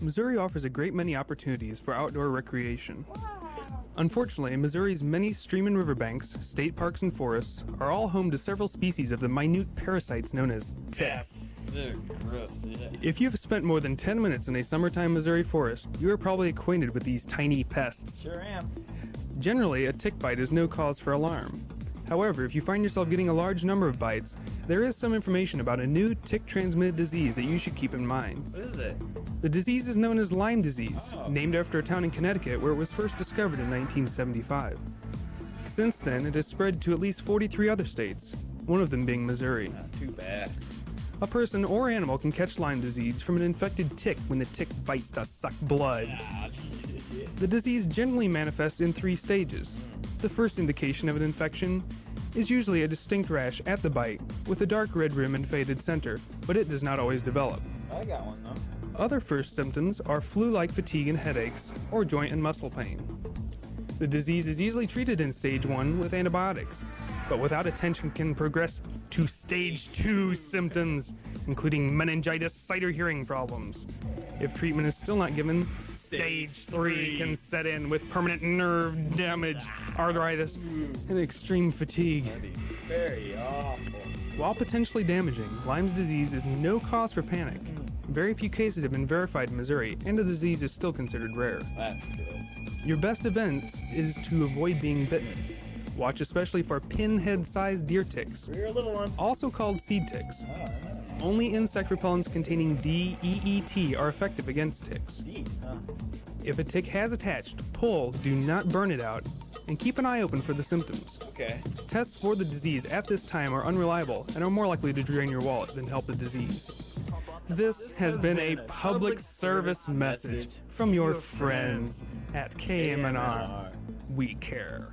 Missouri offers a great many opportunities for outdoor recreation. Unfortunately, Missouri's many stream and riverbanks, state parks, and forests are all home to several species of the minute parasites known as ticks. They're gross, yeah. If you've spent more than 10 minutes in a summertime Missouri forest, you are probably acquainted with these tiny pests. Sure am. Generally, a tick bite is no cause for alarm. However, if you find yourself getting a large number of bites, there is some information about a new tick-transmitted disease that you should keep in mind. What is it? The disease is known as Lyme disease, Oh. named after a town in Connecticut where it was first discovered in 1975. Since then, it has spread to at least 43 other states, one of them being Missouri. Not too bad. A person or animal can catch Lyme disease from an infected tick when the tick bites to suck blood. Ah, shit. The disease generally manifests in 3 stages. The first indication of an infection is usually a distinct rash at the bite, with a dark red rim and faded center, but it does not always develop. I got one though. Other first symptoms are flu-like fatigue and headaches, or joint and muscle pain. The disease is easily treated in stage 1 with antibiotics, but without attention can progress to stage 2 symptoms, including meningitis, sight, or hearing problems. If treatment is still not given, stage 3 can set in with permanent nerve damage, arthritis, and extreme fatigue. That'd be very awful. While potentially damaging, Lyme's disease is no cause for panic. Very few cases have been verified in Missouri, and the disease is still considered rare. That's good. Your best defense is to avoid being bitten. Watch especially for pinhead-sized deer ticks, For your little one. also called seed ticks. Oh, I know. Only insect repellents containing DEET are effective against ticks. Deep, huh? If a tick has attached, pull, do not burn it out, and keep an eye open for the symptoms. Okay. Tests for the disease at this time are unreliable and are more likely to drain your wallet than help the disease. This has been a public service message from your friends at KMNR. We care.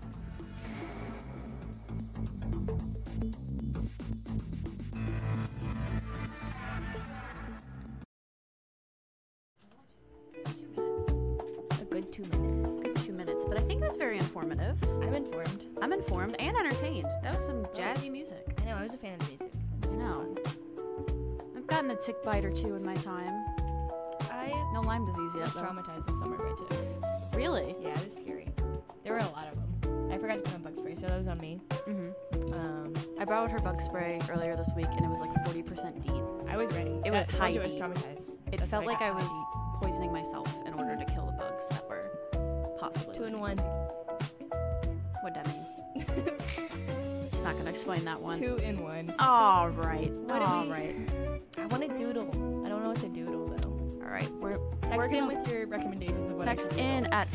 A good 2 minutes. Good 2 minutes, but I think it was very informative. I'm informed. I'm informed and entertained. That was some jazzy music. I know, I was a fan of the music. I know. I've gotten a tick bite or two in my time. I No Lyme disease yet, was though. traumatized this summer by ticks. Really? Yeah, it was scary. There were a lot of them. I forgot to put on bug spray, so that was on me. Mm-hmm. I I borrowed her bug spray earlier this week, and it was like 40% DEET. was ready. It was I high told you I was DEET. traumatized. It That's felt what like I I got, was high poisoning myself in order to kill the bugs that were possibly DEET. 2 in living 1. What'd that mean? Just not gonna explain that one. 2 in 1. All right. What All did we- right. I want to doodle. I don't know what to doodle though. All right. We're Text in gonna with your recommendations of what text I should in doodle. at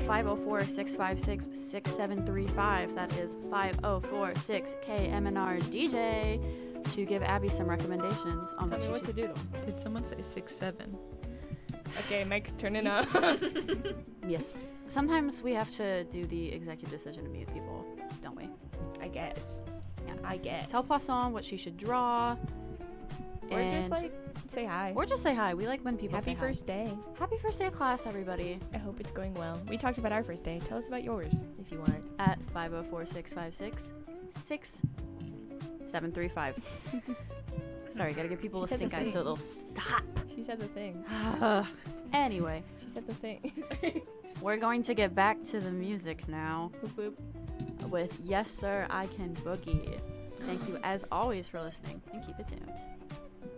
504-656-6735. That is 5046-KMNR-DJ to give Abby some recommendations on Tell what me she what to should. doodle. Did someone say 6'7"? Okay, Mike's turning up. Yes. Sometimes we have to do the executive decision to mute people, don't we? I guess. Yeah. I guess. Tell Poisson what she should draw. Or just and- like say hi. Or just say hi. We like when people Happy say first day. hi. Happy first day of class, everybody. I hope it's going well. We talked about our first day. Tell us about yours if you want. At 504-656-6735. Sorry, gotta give people She a said the stink eye so thing. they'll stop. She said the thing. Anyway, She said the thing. we're going to get back to the music now Boop, boop. with Yes Sir, I Can Boogie. Thank you as always for listening and keep it tuned.